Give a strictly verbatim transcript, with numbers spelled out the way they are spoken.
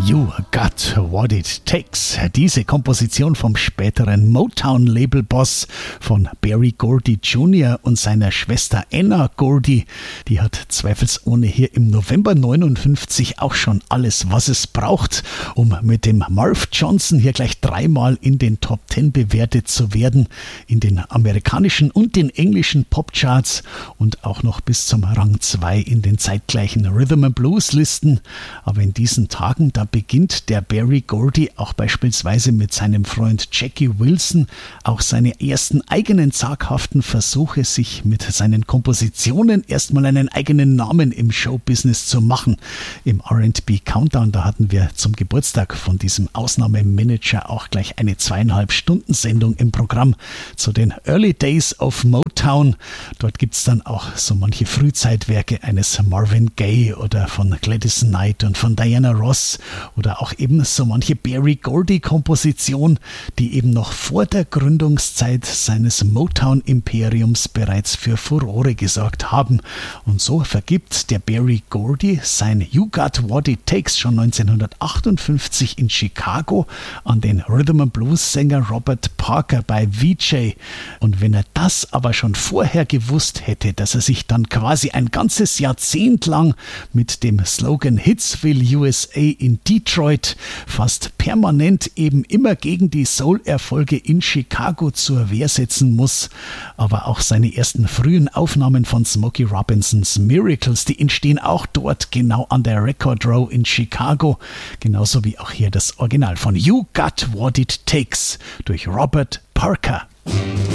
You Got What It Takes. Diese Komposition vom späteren Motown-Label-Boss von Berry Gordy Junior und seiner Schwester Anna Gordy, die hat zweifelsohne hier im November neunundfünfzig auch schon alles, was es braucht, um mit dem Marv Johnson hier gleich dreimal in den Top Ten bewertet zu werden, in den amerikanischen und den englischen Popcharts und auch noch bis zum Rang zwei in den zeitgleichen Rhythm and Blues Listen. Aber in diesen Tagen, da beginnt der Berry Gordy auch beispielsweise mit seinem Freund Jackie Wilson auch seine ersten eigenen zaghaften Versuche, sich mit seinen Kompositionen erstmal einen eigenen Namen im Showbusiness zu machen. Im R and B Countdown, da hatten wir zum Geburtstag von diesem Ausnahmemanager auch gleich eine zweieinhalb Stunden Sendung im Programm zu den Early Days of Motown. Dort gibt es dann auch so manche Frühzeitwerke eines Marvin Gaye oder von Gladys Knight und von Diana Ross oder auch eben so manche Berry Gordy Komposition, die eben noch vor der Gründungszeit seines Motown-Imperiums bereits für Furore gesorgt haben. Und so vergibt der Berry Gordy sein You Got What It Takes schon neunzehnhundertachtundfünfzig in Chicago an den Rhythm and Blues Sänger Robert Parker bei V J. Und wenn er das aber schon vorher gewusst hätte, dass er sich dann quasi ein ganzes Jahrzehnt lang mit dem Slogan Hitsville U S A in Detroit fast permanent eben immer gegen die Soul-Erfolge in Chicago zur Wehr setzen muss. Aber auch seine ersten frühen Aufnahmen von Smokey Robinsons Miracles, die entstehen auch dort genau an der Record Row in Chicago. Genauso wie auch hier das Original von You Got What It Takes durch Robert Parker.